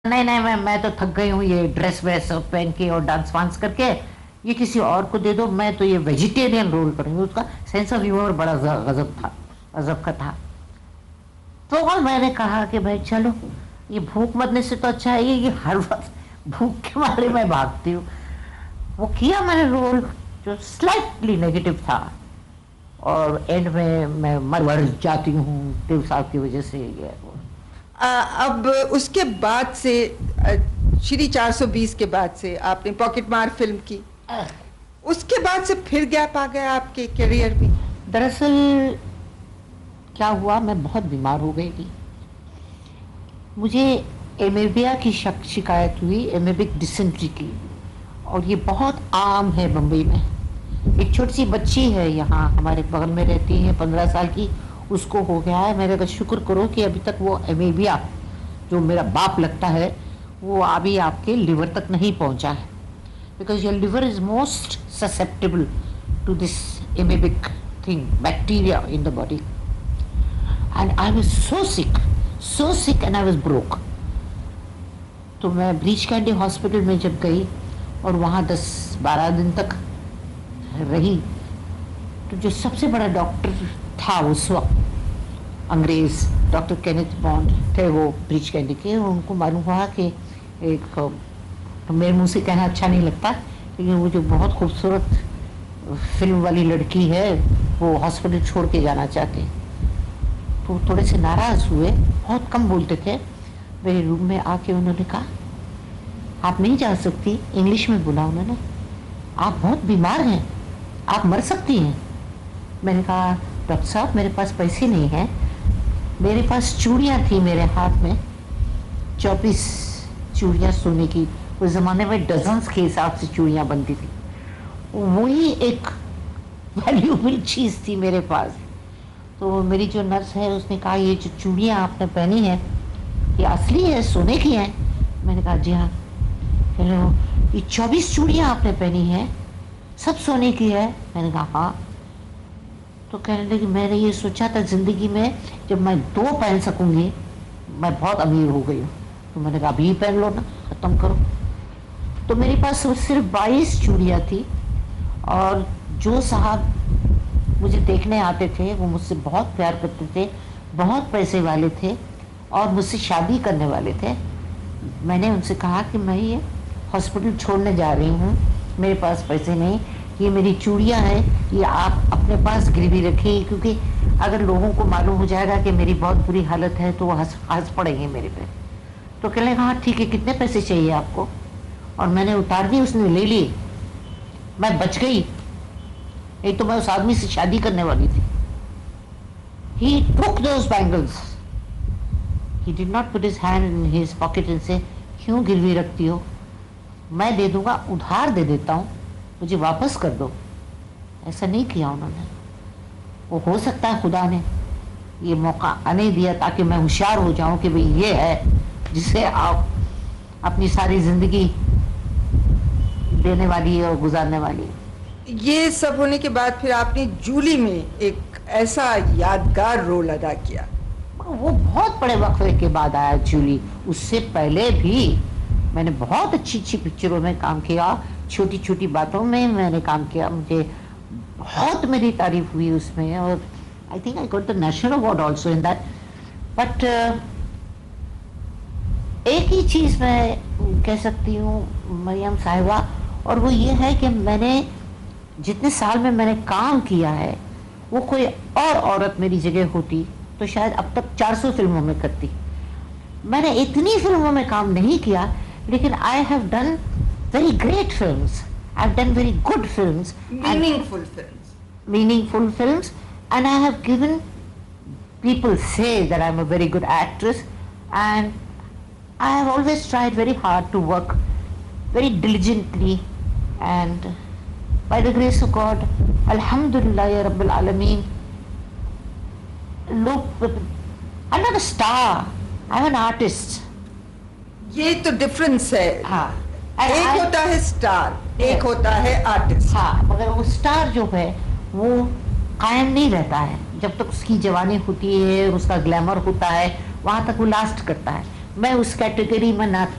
नहीं नहीं, मैं तो थक गई हूँ ये ड्रेस वेस पहन के और डांस वांस करके। ये किसी और को दे दो, मैं तो ये वेजिटेरियन रोल करूँगी। उसका सेंस ऑफ ह्यूमर बड़ा गजब था, गजब का था। तो और मैंने कहा कि भाई चलो, ये भूख मरने से तो अच्छा है ये हर वक्त भूख के मारे मैं भागती हूँ। वो किया मैंने रोल जो स्लाइटली नेगेटिव था, और एंड में मैं मर जाती हूँ देव साहब की वजह से। ये अब उसके बाद से श्री 420 के बाद से आपने पॉकेट मार फिल्म की, उसके बाद से फिर गैप आ गया आपके करियर में। दरअसल क्या हुआ, मैं बहुत बीमार हो गई थी। मुझे एमेबिया की शिकायत हुई, एमेबिक डिसेंट्री की, और ये बहुत आम है बम्बई में। एक छोटी सी बच्ची है यहाँ हमारे बगल में रहती है, 15 साल की, उसको हो गया है। मेरे का शुक्र करो कि अभी तक वो एमेबिया, जो मेरा बाप लगता है, वो अभी आपके लिवर तक नहीं पहुँचा है, because your liver is most susceptible to this amoebic thing, bacteria in the body. And I was so sick and I was broke. तो मैं ब्रीच कैंडी हॉस्पिटल में जब गई और वहाँ 10-12 दिन तक रही, तो जो सबसे बड़ा डॉक्टर था उस वक्त, अंग्रेज डॉक्टर केनेथ बॉन्ड थे, वो ब्रीच कैंडी के। उनको मालूम हुआ कि एक, तो मेरे मुंह से कहना अच्छा नहीं लगता, लेकिन वो जो बहुत खूबसूरत फिल्म वाली लड़की है वो हॉस्पिटल छोड़ के जाना चाहते, तो थोड़े से नाराज़ हुए, बहुत कम बोलते थे। मेरे रूम में आके उन्होंने कहा आप नहीं जा सकती, इंग्लिश में बोला उन्होंने, आप बहुत बीमार हैं, आप मर सकती हैं। मैंने कहा डॉक्टर साहब मेरे पास पैसे नहीं हैं। मेरे पास चूड़ियाँ थी मेरे हाथ में, 24 चूड़ियाँ सोने की। उस ज़माने में डजन्स के हिसाब से चूड़ियाँ बनती थी, वही एक वैल्यूबल चीज़ थी मेरे पास। तो मेरी जो नर्स है उसने कहा ये जो चूड़ियाँ आपने पहनी है ये असली है, सोने की हैं? मैंने कहा जी हाँ। हेलो, ये 24 चूड़ियाँ आपने पहनी हैं, सब सोने की है? मैंने कहा हाँ। तो कहने लगी मैंने ये सोचा था ज़िंदगी में जब मैं 2 पहन सकूँगी मैं बहुत अमीर हो गई हूँ। तो मैंने कहा अभी पहन लो ना, ख़त्म करो। तो मेरे पास सिर्फ 22 चूड़ियाँ थी, और जो साहब मुझे देखने आते थे वो मुझसे बहुत प्यार करते थे, बहुत पैसे वाले थे और मुझसे शादी करने वाले थे। मैंने उनसे कहा कि मैं ये हॉस्पिटल छोड़ने जा रही हूँ, मेरे पास पैसे नहीं, ये मेरी चूड़ियाँ हैं, ये आप अपने पास गिरवी रखिए, क्योंकि अगर लोगों को मालूम हो जाएगा कि मेरी बहुत बुरी हालत है तो वो हंस पड़ेंगे मेरे पे। तो कहने लगा हाँ ठीक है, कितने पैसे चाहिए आपको? और मैंने उतार दी, उसने ले लिए, मैं बच गई। नहीं तो मैं उस आदमी से शादी करने वाली थी। He took those bangles. He did not put his hand in his pocket and say क्यों गिरवी रखती हो, मैं दे दूंगा, उधार दे देता हूँ, मुझे वापस कर दो। ऐसा नहीं किया उन्होंने। वो हो सकता है खुदा ने ये मौका आने दिया ताकि मैं होशियार हो जाऊं कि भाई ये है जिसे आप अपनी सारी जिंदगी देने वाली है और गुजारने वाली है। ये सब होने के बाद फिर आपने जूली में एक ऐसा यादगार रोल अदा किया। वो बहुत बड़े वक्फे के बाद आया जूली। उससे पहले भी मैंने बहुत अच्छी पिक्चरों में काम किया, छोटी छोटी बातों में मैंने काम किया, मुझे बहुत मेरी तारीफ हुई उसमें, और I think I got the national award also in that. But एक ही चीज़ मैं कह सकती हूँ मरियम साहिबा, और वो ये है कि मैंने जितने साल में मैंने काम किया है, वो कोई और औरत मेरी जगह होती तो शायद अब तक 400 फिल्मों में करती। मैंने इतनी फिल्मों में काम नहीं किया, लेकिन I have done very great films, I have done very good films, meaningful films, and I have given, people say that I'm a very good actress, and I have always tried very hard to work very diligently, and by the grace of God, Alhamdulillah ya Rabbil Alameen, look, I'm not a star, I'm an artist. ये तो difference है। हाँ, एक होता है star, एक होता है आर्टिस्ट। हाँ, मगर वो स्टार जो है वो कायम नहीं रहता है, जब तक उसकी जवानी होती है, उसका ग्लैमर होता है, वहाँ तक वो लास्ट करता है। मैं उस कैटेगरी में ना